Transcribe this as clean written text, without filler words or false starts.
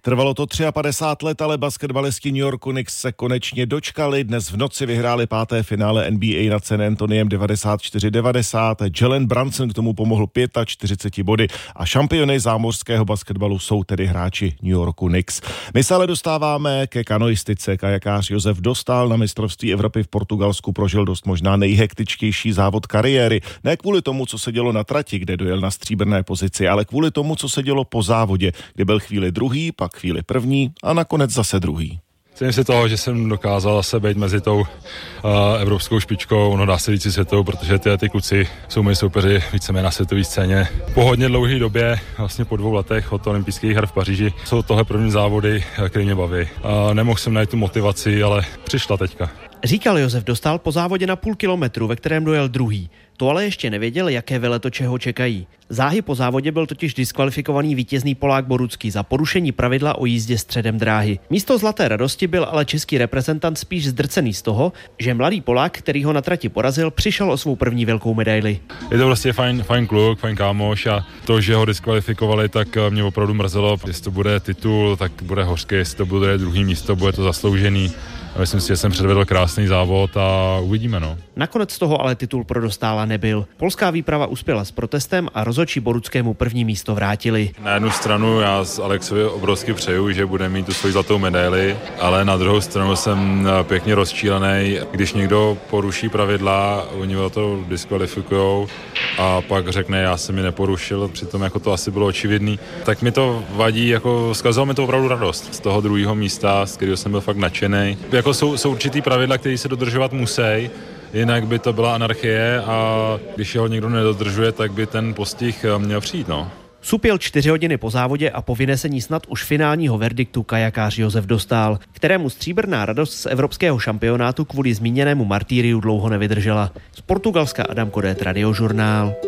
Trvalo to 53 let, ale basketbalisti New Yorku Knicks se konečně dočkali. Dnes v noci vyhráli 5. finále NBA nad San Antoniem 94-90. Jalen Brunson k tomu pomohl 45 body a šampiony zámořského basketbalu jsou tedy hráči New Yorku Knicks. My se ale dostáváme ke kanoistice. Kajakář Josef Dostál na mistrovství Evropy v Portugalsku prožil dost možná nejhektičtější závod kariéry. Ne kvůli tomu, co se dělo na trati, kde dojel na stříbrné pozici, ale kvůli tomu, co se dělo po závodě, kdy byl chvíli druhý, pak chvíli první a nakonec zase druhý. Cením si toho, že jsem dokázal zase být mezi tou evropskou špičkou, dá se říct světovou, protože ty kluci jsou moji soupeři víceméně na světové scéně. Po hodně dlouhé době, vlastně po 2 letech od olympijských her v Paříži, jsou tohle první závody, které mě baví. Nemohl jsem najít tu motivaci, ale přišla teďka. Říkal Josef Dostál po závodě na půl kilometru, ve kterém dojel druhý. To ale ještě nevěděl, jaké veletoče ho čekají. Záhy po závodě byl totiž diskvalifikovaný vítězný Polák Borucký za porušení pravidla o jízdě středem dráhy. Místo zlaté radosti byl ale český reprezentant spíš zdrcený z toho, že mladý Polák, který ho na trati porazil, přišel o svou první velkou medaili. Je to vlastně fajn kluk, fajn kámoš a to, že ho diskvalifikovali, tak mě opravdu mrzelo. Jestli to bude titul, tak bude hořký, jestli to bude druhý místo, bude to zasloužený. Myslím si, že jsem předvedl krásný závod a uvidíme. Nakonec z toho ale titul pro Dostála nebyl. Polská výprava uspěla s protestem a rozhodčí Boruckému první místo vrátili. Na jednu stranu já Alexovi obrovsky přeju, že bude mít tu svoji zlatou medaili, ale na druhou stranu jsem pěkně rozčílený, když někdo poruší pravidla, oni ho to diskvalifikujou a pak řekne, já jsem mi neporušil, přitom jako to asi bylo očividný. Tak mi to vadí, jako zkazalo mi to opravdu radost z toho druhého místa, z kterého jsem byl fakt nadšený. Jako jsou určitý pravidla, které se dodržovat musí, jinak by to byla anarchie a když ho někdo nedodržuje, tak by ten postih měl přijít. Supěl 4 hodiny po závodě a po vynesení snad už finálního verdiktu kajakář Josef Dostál, kterému stříbrná radost z evropského šampionátu kvůli zmíněnému martýriu dlouho nevydržela. Z Portugalska Adam Kodét, Radiožurnál.